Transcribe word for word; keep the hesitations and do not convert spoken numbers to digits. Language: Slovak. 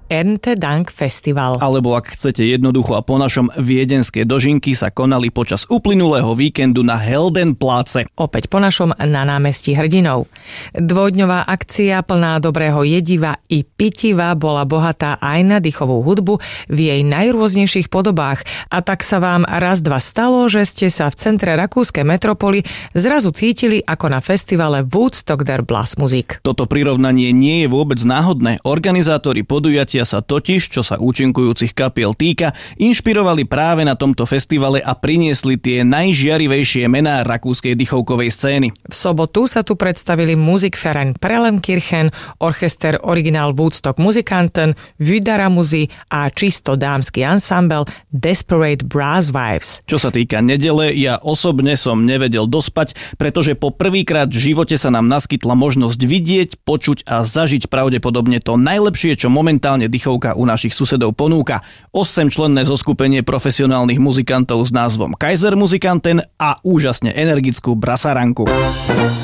Ernte Dank Festival. Alebo ak chcete jednoducho a po našom, viedenské dožinky sa konali počas uplynulého víkendu na Heldenpláce. Opäť po našom na námestí hrdinov. Dvojdňová akcia plná dobrého jediva i pitiva bola bohatá aj na dýchovú hudbu v jej najrôznejších podobách. A tak sa vám raz dva stalo, že ste sa v centre rakúskej metropoly zrazu cítili ako na festivale Woodstock der Blasmusik. Toto prirovnanie nie je vôbec náhodné. Organizátori podujatia sa totiž, čo sa účinkujúcich kapiel týka, inšpirovali práve na tomto festivale a priniesli tie najžiarivejšie mená rakúskej dychovkovej scény. V sobotu sa tu predstavili Musikverein Prellenkirchen, orchester Original Woodstock Musikanten, Vydara Muzi a čisto dámsky ansambel Desperate Brass Wives. Čo sa týka nedele, ja osobne som nevedel dospať, pretože po prvýkrát v živote sa nám naskytla možnosť vidieť, počuť a zažiť pravdepodobne to najlepšie, čo momentálne dychovka u našich susedov ponúka. Osemčlenné zoskupenie profesionálnych muzikantov s názvom Kaiser Musikanten a úžasne energickú brasaranku.